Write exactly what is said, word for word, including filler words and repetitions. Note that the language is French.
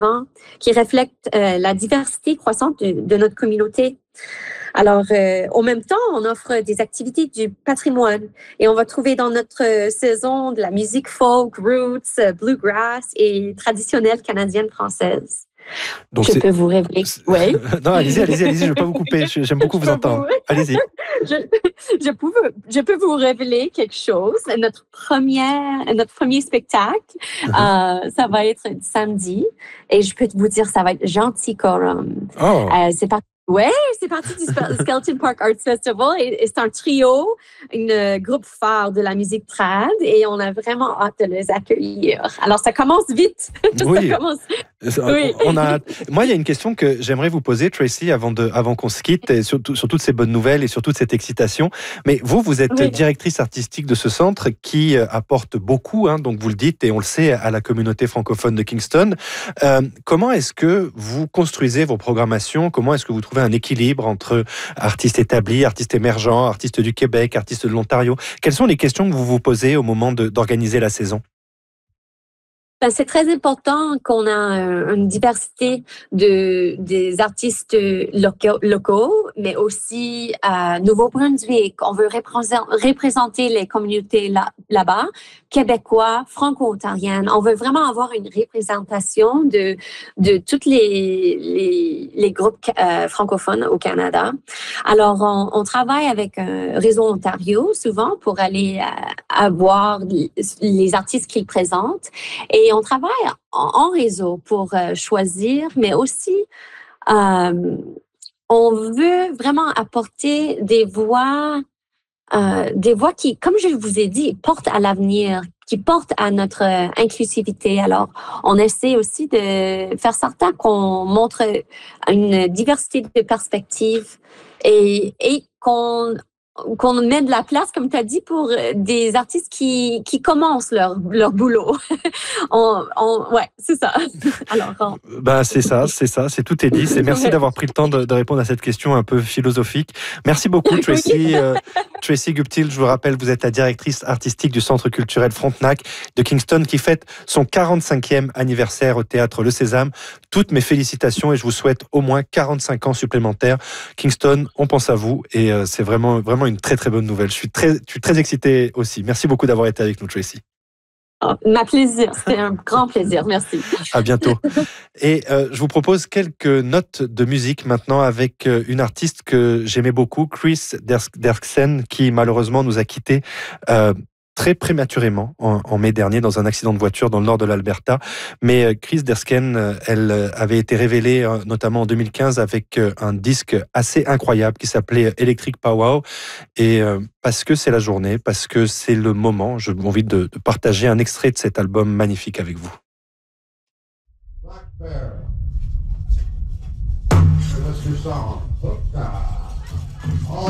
qui reflètent euh, la diversité croissante de, de notre communauté. Alors, euh, en même temps, on offre des activités du patrimoine et on va trouver dans notre euh, saison de la musique folk, roots, euh, bluegrass et traditionnelle canadienne-française. Donc je c'est... peux vous révéler. Oui. Non, allez-y, allez-y, allez-y, je ne vais pas vous couper. J'aime beaucoup je vous entendre. Vous... Allez-y. Je, je, peux, je peux vous révéler quelque chose. Notre, première, notre premier spectacle, uh-huh. euh, ça va être samedi et je peux vous dire, ça va être Gentil Quorum. Oh. Euh, c'est parti. Oui, c'est parti du Skeleton Park Arts Festival et, et c'est un trio, un groupe phare de la musique trad et on a vraiment hâte de les accueillir. Alors, ça commence vite. Oui. ça commence... oui. On a... Moi, il y a une question que j'aimerais vous poser, Tracy, avant, de, avant qu'on se quitte, et sur, sur toutes ces bonnes nouvelles et sur toute cette excitation. Mais vous, vous êtes oui. directrice artistique de ce centre qui apporte beaucoup, hein, donc vous le dites et on le sait, à la communauté francophone de Kingston. Euh, comment est-ce que vous construisez vos programmations? Comment est-ce que vous trouvez un équilibre entre artistes établis, artistes émergents, artistes du Québec, artistes de l'Ontario? Quelles sont les questions que vous vous posez au moment de, d'organiser la saison? Ben, c'est très important qu'on a une diversité de, des artistes locaux, locaux mais aussi à Nouveau-Brunswick. On veut représenter les communautés là, là-bas, québécois, franco-ontariennes. On veut vraiment avoir une représentation de, de tous les, les, les groupes euh, francophones au Canada. Alors, on, on travaille avec un réseau Ontario souvent pour aller euh, avoir les artistes qu'ils présentent. Et on travaille en réseau pour euh, choisir, mais aussi euh, on veut vraiment apporter des voix, euh, des voix qui, comme je vous ai dit, portent à l'avenir, qui portent à notre euh, inclusivité. Alors, on essaie aussi de faire certain qu'on montre une diversité de perspectives et, et qu'on qu'on met de la place, comme tu as dit, pour des artistes qui, qui commencent leur, leur boulot. on, on, ouais, c'est ça. Alors, on... bah, c'est ça, c'est ça, c'est tout est dit. C'est merci d'avoir pris le temps de, de répondre à cette question un peu philosophique. Merci beaucoup, Tracy. Oui. Euh, Tracy Guptill, je vous rappelle, vous êtes la directrice artistique du Centre culturel Frontenac de Kingston qui fête son quarante-cinquième anniversaire au Théâtre Le Sésame. Toutes mes félicitations et je vous souhaite au moins quarante-cinq ans supplémentaires. Kingston, on pense à vous et euh, c'est vraiment, vraiment une très très bonne nouvelle. Je suis très, je suis très excité aussi. Merci beaucoup d'avoir été avec nous, Tracy. Oh, ma plaisir, c'était un grand plaisir. Merci. À bientôt. Et euh, je vous propose quelques notes de musique maintenant avec euh, une artiste que j'aimais beaucoup, Chris Derksen, qui malheureusement nous a quittés euh, très prématurément en, en mai dernier dans un accident de voiture dans le nord de l'Alberta. Mais euh, Chris Derksen, euh, elle avait été révélée euh, notamment en deux mille quinze avec euh, un disque assez incroyable qui s'appelait Electric Powwow. Et euh, parce que c'est la journée, parce que c'est le moment, j'ai envie de, de partager un extrait de cet album magnifique avec vous. Black Bear. That's your song. Oh.